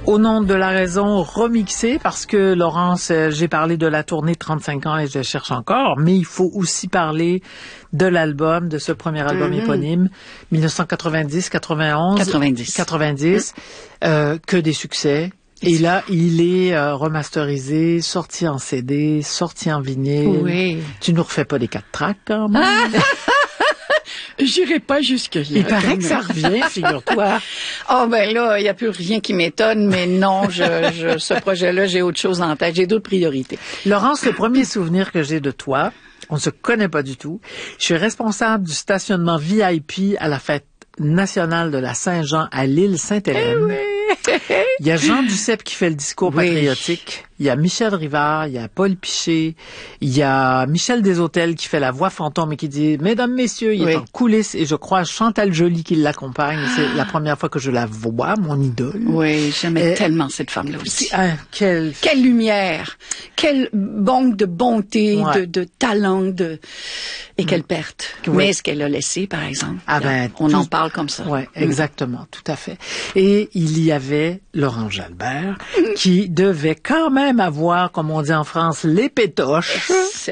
Au nom de la raison remixée, parce que Laurence, j'ai parlé de la tournée 35 ans et je cherche encore, mais il faut aussi parler de l'album, de ce premier album éponyme, 1990, 91, 90, que des succès. Et là, il est remasterisé, sorti en CD, sorti en vinyle. Oui. Tu nous refais pas les 4 tracks quand même? J'irai pas jusque-là. Il paraît que ça revient, figure-toi. Oh ben là, il y a plus rien qui m'étonne, mais non, ce projet-là, j'ai autre chose en tête, j'ai d'autres priorités. Laurence, le premier souvenir que j'ai de toi, on se connaît pas du tout. Je suis responsable du stationnement VIP à la fête nationale de la Saint-Jean à l'île Sainte-Hélène. Eh oui. Il y a Jean Duceppe qui fait le discours patriotique. Il y a Michel Rivard, il y a Paul Piché, il y a Michel Desautels qui fait la voix fantôme et qui dit « Mesdames, messieurs », il est en coulisses et je crois Chantal Joly qui l'accompagne. C'est la première fois que je la vois, mon idole. Oui, j'aimais tellement cette femme-là aussi. Quelle lumière, quelle bombe de bonté, de talent, et quelle perte. Mais ce qu'elle a laissé, par exemple, on en parle comme ça. Oui, exactement, tout à fait. Et il y avait Laurent Jalbert qui devait quand même avoir, comme on dit en France, les pétoches.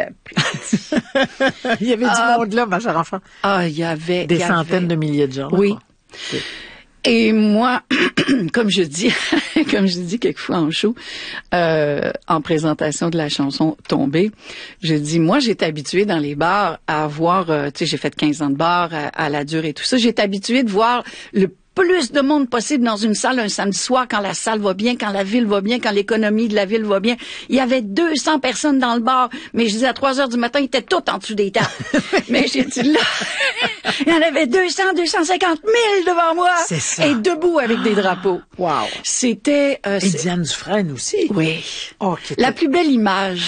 Il y avait du monde là, ma chère enfant. Il y avait des centaines de milliers de gens. Oui. Et moi, comme je dis quelquefois en show, en présentation de la chanson Tombée, je dis, moi, j'étais habituée dans les bars à voir, tu sais, j'ai fait 15 ans de bar à la dure et tout ça, j'étais habituée de voir le plus de monde possible dans une salle un samedi soir quand la salle va bien, quand la ville va bien, quand l'économie de la ville va bien. Il y avait 200 personnes dans le bar, mais je disais à 3 heures du matin, ils étaient tous en dessous des tables. Mais j'ai dit là, il y en avait 200, 250 000 devant moi. C'est ça. Et debout avec des drapeaux. Wow. C'était... et Diane Dufresne aussi. Oui. La plus belle image